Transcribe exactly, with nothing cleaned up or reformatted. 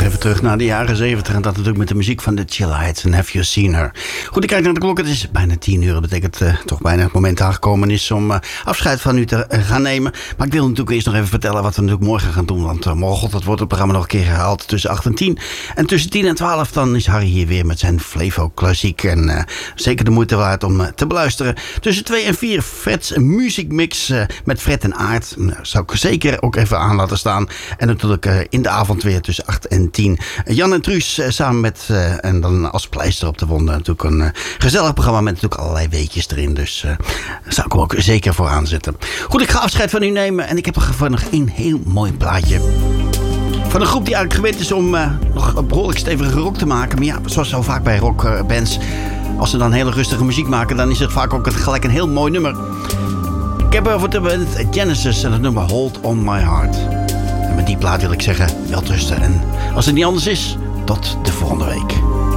even terug naar de jaren zeventig. En dat natuurlijk met de muziek van de Chillites en Have You Seen Her. Goed, ik kijk naar de klok. Het is bijna tien uur. Dat betekent uh, toch bijna het moment aangekomen is om uh, afscheid van u te uh, gaan nemen. Maar ik wil natuurlijk eerst nog even vertellen wat we natuurlijk morgen gaan doen. Want uh, morgen dat wordt het programma nog een keer herhaald tussen acht en tien. En tussen tien en twaalf dan is Harry hier weer met zijn Flevo Klassiek. En uh, zeker de moeite waard om uh, te beluisteren. Tussen twee en vier Fred's Music Mix uh, met Fred en Aard. Uh, zou ik zeker ook even aan laten staan. En natuurlijk uh, in de avond weer tussen acht en tien. Uh, Jan en Truus uh, samen met, uh, en dan als pleister op de wonden, natuurlijk een uh, gezellig programma met natuurlijk allerlei weetjes erin. Dus uh, daar zou ik hem ook zeker voor aanzetten. Goed, ik ga afscheid van u nemen. En ik heb er nog één heel mooi plaatje. Van een groep die eigenlijk gewend is om uh, nog een behoorlijk stevige rock te maken. Maar ja, zoals zo vaak bij rockbands. Als ze dan hele rustige muziek maken, dan is het vaak ook gelijk een heel mooi nummer. Ik heb over de Genesis en het nummer Hold On My Heart. En met die plaat wil ik zeggen, welterusten. En als het niet anders is, tot de volgende week.